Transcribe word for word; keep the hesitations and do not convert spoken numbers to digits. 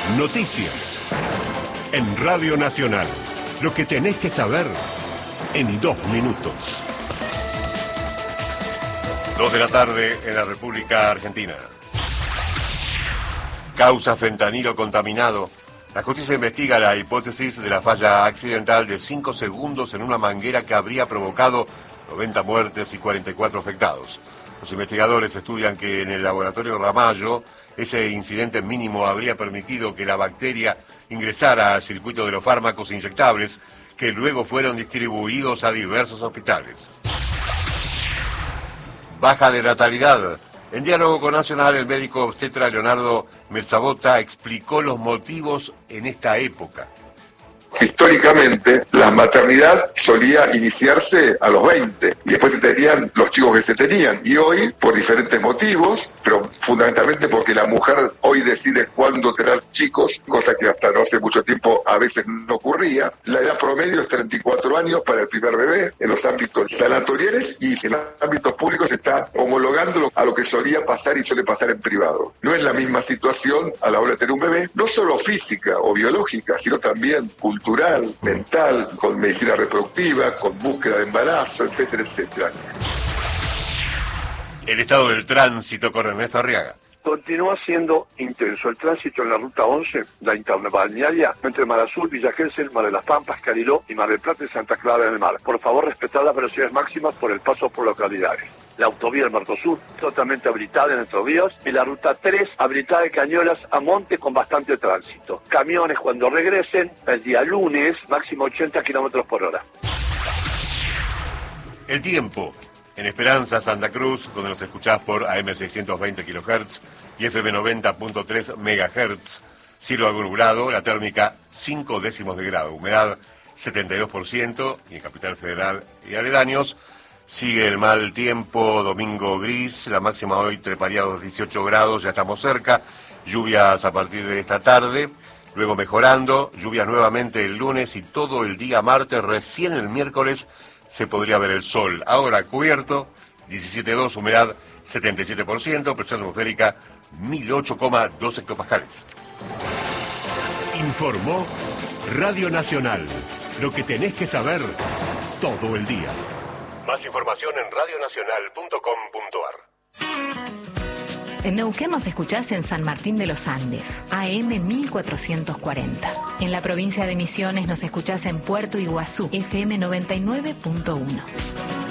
Noticias. En Radio Nacional. Lo que tenés que saber en dos minutos. Dos de la tarde en la República Argentina. Causa fentanilo contaminado. La justicia investiga la hipótesis de la falla accidental de cinco segundos en una manguera que habría provocado noventa muertes y cuarenta y cuatro afectados. Los investigadores estudian que en el laboratorio Ramallo ese incidente mínimo habría permitido que la bacteria ingresara al circuito de los fármacos inyectables que luego fueron distribuidos a diversos hospitales. Baja de natalidad. En diálogo con Nacional, el médico obstetra Leonardo Merzabota explicó los motivos en esta época. Históricamente, la maternidad solía iniciarse a los veinte y después se tenían los chicos que se tenían. Y hoy, por diferentes motivos, pero fundamentalmente porque la mujer hoy decide cuándo tener chicos, cosa que hasta no hace mucho tiempo a veces no ocurría. La edad promedio es treinta y cuatro años para el primer bebé en los ámbitos sanatoriales y en los ámbitos públicos se está homologando a lo que solía pasar y suele pasar en privado. No es la misma situación a la hora de tener un bebé, no solo física o biológica, sino también cultural. cultural, mental, con medicina reproductiva, con búsqueda de embarazo, etcétera, etcétera. El estado del tránsito con Ernesto Arriaga. Continúa siendo intenso el tránsito en la ruta once, la interbalnearia, entre Mar Azul, Villa Gesell, Mar de las Pampas, Cariló y Mar del Plata y Santa Clara del Mar. Por favor, respetar las velocidades máximas por el paso por localidades. La autovía del Mercosur, totalmente habilitada en Entre Ríos, y la ruta tres, habilitada de Cañuelas a Monte con bastante tránsito. Camiones cuando regresen, el día lunes, máximo ochenta kilómetros por hora. El tiempo. En Esperanza, Santa Cruz, donde nos escuchás por A M seiscientos veinte kilohertz y F M noventa punto tres megahertz. Cielo algo nublado, la térmica cinco décimos de grado, humedad setenta y dos por ciento, y en Capital Federal y aledaños sigue el mal tiempo, domingo gris, la máxima hoy treparía a los dieciocho grados, ya estamos cerca, lluvias a partir de esta tarde, luego mejorando, lluvias nuevamente el lunes y todo el día martes, recién el miércoles se podría ver el sol. Ahora cubierto, diecisiete punto dos, humedad setenta y siete por ciento, presión atmosférica mil ocho coma dos hectopascales. Informó Radio Nacional. Lo que tenés que saber todo el día. Más información en radio nacional punto com punto ar. En Neuquén nos escuchás en San Martín de los Andes, A M mil cuatrocientos cuarenta. En la provincia de Misiones nos escuchás en Puerto Iguazú, F M noventa y nueve punto uno.